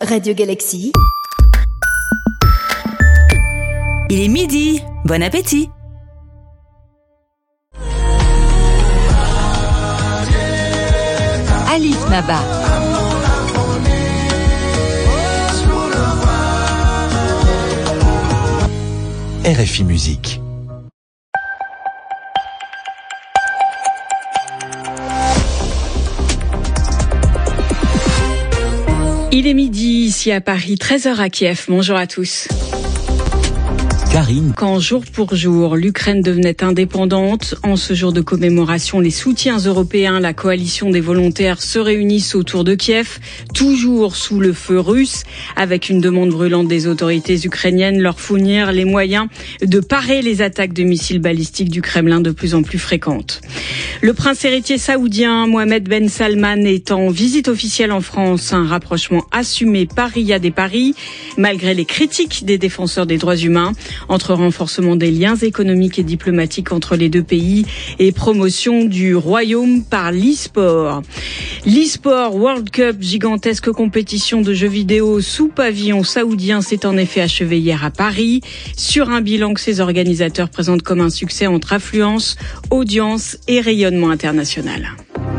Radio Galaxy. Il est midi. Bon appétit. Alif Naba. RFI Musique. Il est midi ici à Paris, 13h à Kiev. Bonjour à tous. Karine. Quand jour pour jour, l'Ukraine devenait indépendante, en ce jour de commémoration, les soutiens européens, la coalition des volontaires se réunissent autour de Kiev, toujours sous le feu russe, avec une demande brûlante des autorités ukrainiennes, leur fournir les moyens de parer les attaques de missiles balistiques du Kremlin de plus en plus fréquentes. Le prince héritier saoudien Mohammed Ben Salman est en visite officielle en France, un rapprochement assumé par Riyad et Paris, malgré les critiques des défenseurs des droits humains, entre renforcement des liens économiques et diplomatiques entre les deux pays et promotion du royaume par l'e-sport. L'e-sport World Cup, gigantesque compétition de jeux vidéo sous pavillon saoudien, s'est en effet achevée hier à Paris, sur un bilan que ses organisateurs présentent comme un succès entre affluence, audience et rayonnement international.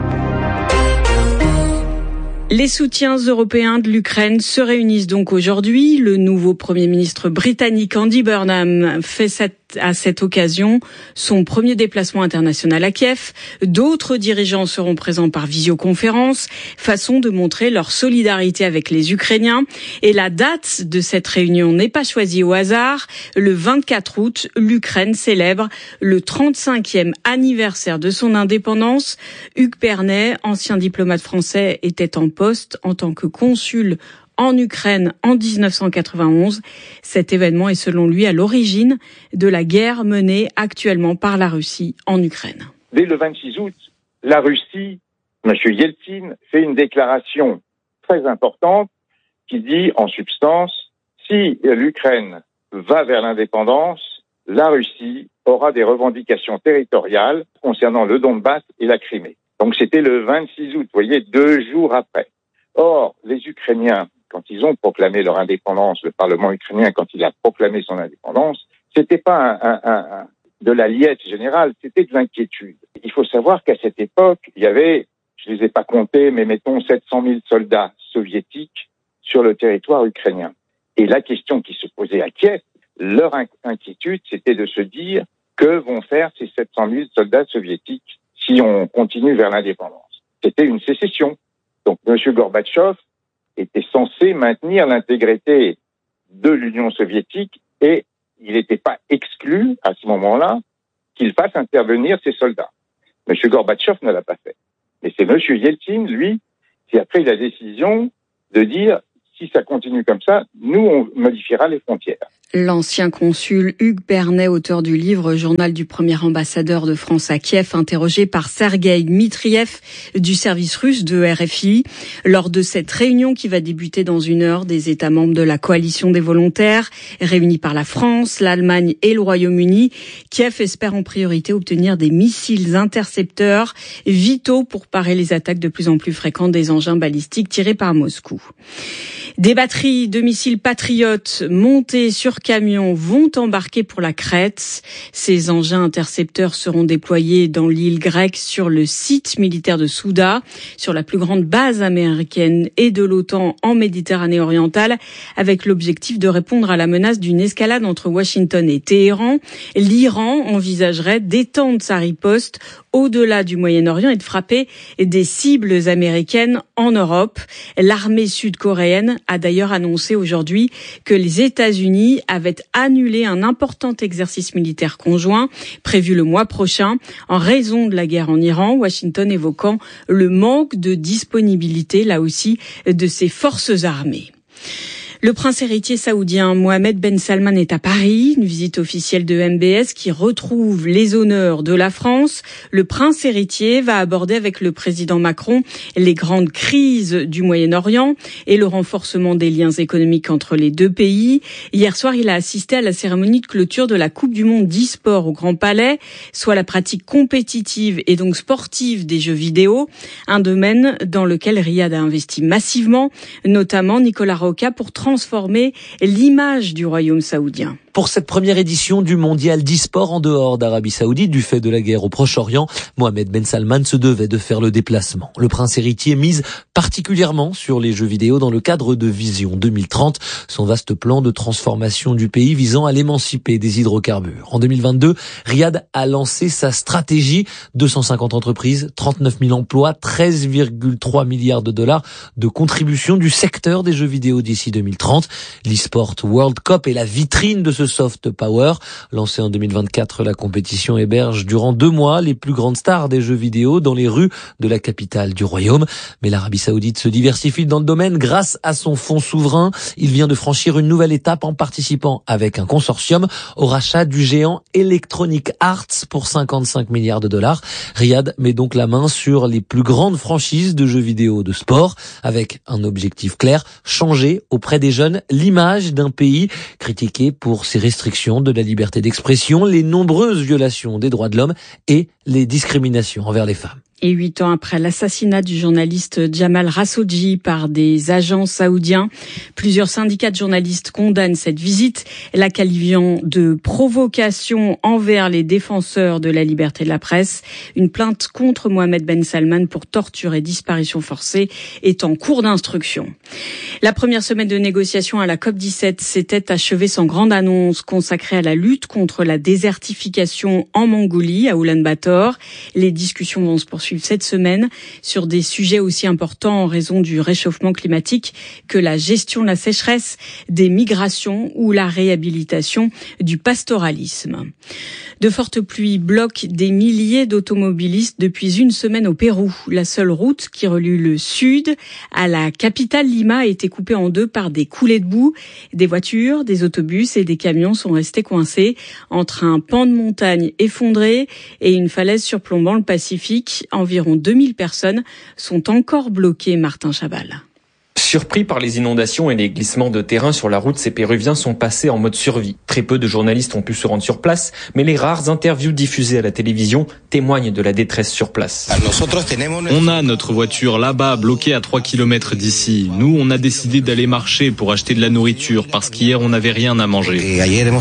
Les soutiens européens de l'Ukraine se réunissent donc aujourd'hui. Le nouveau Premier ministre britannique Andy Burnham fait à cette occasion son premier déplacement international à Kiev. D'autres dirigeants seront présents par visioconférence, façon de montrer leur solidarité avec les Ukrainiens. Et la date de cette réunion n'est pas choisie au hasard. Le 24 août, l'Ukraine célèbre le 35e anniversaire de son indépendance. Hugues Pernet, ancien diplomate français, était en poste en tant que consul en Ukraine en 1991. Cet événement est selon lui à l'origine de la guerre menée actuellement par la Russie en Ukraine. Dès le 26 août, la Russie, M. Yeltsin, fait une déclaration très importante qui dit en substance, si l'Ukraine va vers l'indépendance, la Russie aura des revendications territoriales concernant le Donbass et la Crimée. Donc c'était le 26 août, vous voyez, 2 jours après. Or, les Ukrainiens, quand ils ont proclamé leur indépendance, le Parlement ukrainien, quand il a proclamé son indépendance, c'était pas de la liesse générale, c'était de l'inquiétude. Il faut savoir qu'à cette époque, il y avait, je les ai pas comptés, mais mettons 700 000 soldats soviétiques sur le territoire ukrainien. Et la question qui se posait à Kiev, leur inquiétude, c'était de se dire que vont faire ces 700 000 soldats soviétiques si on continue vers l'indépendance. C'était une sécession. Donc, M. Gorbatchev était censé maintenir l'intégrité de l'Union soviétique et il n'était pas exclu, à ce moment-là, qu'il fasse intervenir ses soldats. M. Gorbatchev ne l'a pas fait. Mais c'est M. Yeltsin, lui, qui a pris la décision de dire, si ça continue comme ça, nous, on modifiera les frontières. L'ancien consul Hugues Pernet, auteur du livre Journal du premier ambassadeur de France à Kiev, interrogé par Sergueï Dmitriev du service russe de RFI. Lors de cette réunion qui va débuter dans 1 heure, des États membres de la coalition des volontaires, réunis par la France, l'Allemagne et le Royaume-Uni, Kiev espère en priorité obtenir des missiles intercepteurs vitaux pour parer les attaques de plus en plus fréquentes des engins balistiques tirés par Moscou. Des batteries de missiles patriotes montées sur camions vont embarquer pour la Crète. Ces engins intercepteurs seront déployés dans l'île grecque sur le site militaire de Souda, sur la plus grande base américaine et de l'OTAN en Méditerranée orientale, avec l'objectif de répondre à la menace d'une escalade entre Washington et Téhéran. L'Iran envisagerait d'étendre sa riposte au-delà du Moyen-Orient et de frapper des cibles américaines en Europe. L'armée sud-coréenne a d'ailleurs annoncé aujourd'hui que les États-Unis avaient annulé un important exercice militaire conjoint prévu le mois prochain en raison de la guerre en Iran, Washington évoquant le manque de disponibilité, là aussi, de ses forces armées. Le prince héritier saoudien Mohammed Ben Salman est à Paris, une visite officielle de MBS qui retrouve les honneurs de la France. Le prince héritier va aborder avec le président Macron les grandes crises du Moyen-Orient et le renforcement des liens économiques entre les deux pays. Hier soir, il a assisté à la cérémonie de clôture de la Coupe du Monde d'e-sport au Grand Palais, soit la pratique compétitive et donc sportive des jeux vidéo, un domaine dans lequel Riyad a investi massivement, notamment Nicolas Roca, pour transformer l'image du royaume saoudien. Pour cette première édition du mondial d'e-sport en dehors d'Arabie Saoudite, du fait de la guerre au Proche-Orient, Mohammed Ben Salman se devait de faire le déplacement. Le prince héritier mise particulièrement sur les jeux vidéo dans le cadre de Vision 2030, son vaste plan de transformation du pays visant à l'émanciper des hydrocarbures. En 2022, Riyad a lancé sa stratégie, 250 entreprises, 39 000 emplois, 13,3 milliards de dollars de contribution du secteur des jeux vidéo d'ici 2030. L'e-sport World Cup est la vitrine de ce soft power. Lancée en 2024, la compétition héberge durant 2 mois les plus grandes stars des jeux vidéo dans les rues de la capitale du royaume. Mais l'Arabie Saoudite se diversifie dans le domaine grâce à son fonds souverain. Il vient de franchir une nouvelle étape en participant avec un consortium au rachat du géant Electronic Arts pour 55 milliards de dollars. Riyad met donc la main sur les plus grandes franchises de jeux vidéo de sport avec un objectif clair, changer auprès des jeunes l'image d'un pays critiqué pour ses restrictions de la liberté d'expression, les nombreuses violations des droits de l'homme et les discriminations envers les femmes. Et 8 ans après l'assassinat du journaliste Jamal Khashoggi par des agents saoudiens, plusieurs syndicats de journalistes condamnent cette visite, la qualifiant de provocation envers les défenseurs de la liberté de la presse. Une plainte contre Mohammed Ben Salman pour torture et disparition forcée est en cours d'instruction. La première semaine de négociation à la COP17 s'était achevée sans grande annonce consacrée à la lutte contre la désertification en Mongolie, à Oulan-Bator. Les discussions vont se poursuivre cette semaine sur des sujets aussi importants en raison du réchauffement climatique que la gestion de la sécheresse, des migrations ou la réhabilitation du pastoralisme. De fortes pluies bloquent des milliers d'automobilistes depuis une semaine au Pérou. La seule route qui relie le sud à la capitale Lima a été coupée en 2 par des coulées de boue. Des voitures, des autobus et des camions sont restés coincés entre un pan de montagne effondré et une falaise surplombant le Pacifique. Environ 2000 personnes sont encore bloquées, Martin Chabal. Surpris par les inondations et les glissements de terrain sur la route, ces Péruviens sont passés en mode survie. Très peu de journalistes ont pu se rendre sur place, mais les rares interviews diffusées à la télévision témoignent de la détresse sur place. On a notre voiture là-bas, bloquée à 3 km d'ici. Nous, on a décidé d'aller marcher pour acheter de la nourriture, parce qu'hier, on n'avait rien à manger.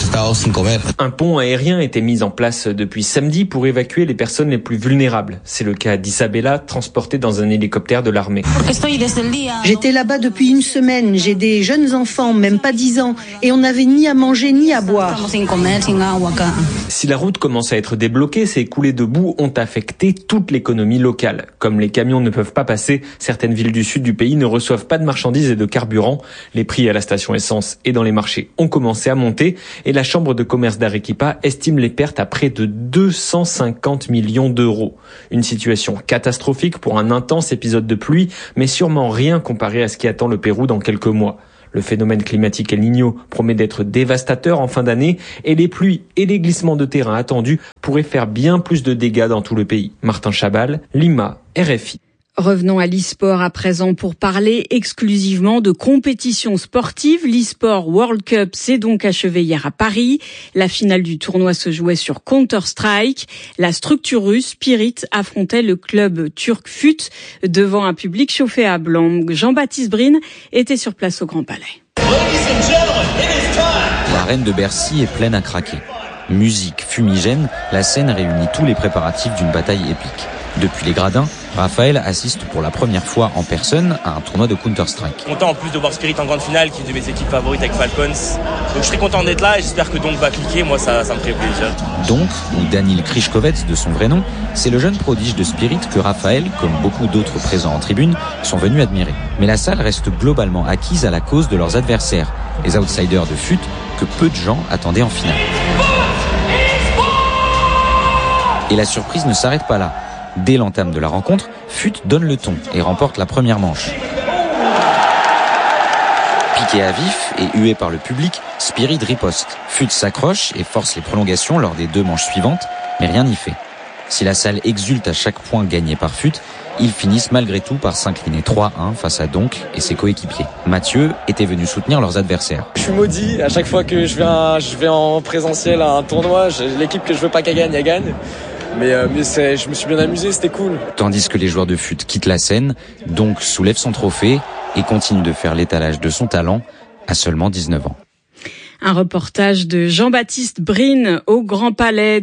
Un pont aérien a été mis en place depuis samedi pour évacuer les personnes les plus vulnérables. C'est le cas d'Isabella, transportée dans un hélicoptère de l'armée. J'étais là-bas depuis une semaine, j'ai des jeunes enfants, même pas 10 ans, et on n'avait ni à manger ni à boire. Si la route commence à être débloquée, ces coulées de boue ont affecté toute l'économie locale. Comme les camions ne peuvent pas passer, certaines villes du sud du pays ne reçoivent pas de marchandises et de carburant. Les prix à la station essence et dans les marchés ont commencé à monter et la chambre de commerce d'Arequipa estime les pertes à près de 250 millions d'euros. Une situation catastrophique pour un intense épisode de pluie, mais sûrement rien comparé à ce qui attend le Pérou dans quelques mois. Le phénomène climatique El Niño promet d'être dévastateur en fin d'année et les pluies et les glissements de terrain attendus pourraient faire bien plus de dégâts dans tout le pays. Martin Chabal, Lima, RFI. Revenons à l'e-sport à présent pour parler exclusivement de compétition sportive. L'e-sport World Cup s'est donc achevé hier à Paris. La finale du tournoi se jouait sur Counter-Strike. La structure russe Spirit affrontait le club turc FUT devant un public chauffé à blanc. Jean-Baptiste Brine était sur place au Grand Palais. L'arène de Bercy est pleine à craquer. Musique fumigène, la scène réunit tous les préparatifs d'une bataille épique. Depuis les gradins, Raphaël assiste pour la première fois en personne à un tournoi de Counter-Strike. Content en plus de voir Spirit en grande finale, qui est une de mes équipes favorites avec Falcons. Donc je suis très content d'être là et j'espère que Donk va cliquer, moi ça me ferait plaisir. Donk, ou Danil Krichkovets de son vrai nom, c'est le jeune prodige de Spirit que Raphaël, comme beaucoup d'autres présents en tribune, sont venus admirer. Mais la salle reste globalement acquise à la cause de leurs adversaires, les outsiders de FUT que peu de gens attendaient en finale. Et la surprise ne s'arrête pas là. Dès l'entame de la rencontre, FUT donne le ton et remporte la première manche. Piqué à vif et hué par le public, Spirit riposte. Fut s'accroche et force les prolongations lors des 2 manches suivantes, mais rien n'y fait. Si la salle exulte à chaque point gagné par Fut, ils finissent malgré tout par s'incliner 3-1 face à Donk et ses coéquipiers. Mathieu était venu soutenir leurs adversaires. Je suis maudit, à chaque fois que je vais en présentiel à un tournoi, l'équipe que je veux pas qu'elle gagne, elle gagne. Mais je me suis bien amusé, c'était cool. Tandis que les joueurs de Fut quittent la scène, Donk soulève son trophée et continue de faire l'étalage de son talent à seulement 19 ans. Un reportage de Jean-Baptiste Brine au Grand Palais.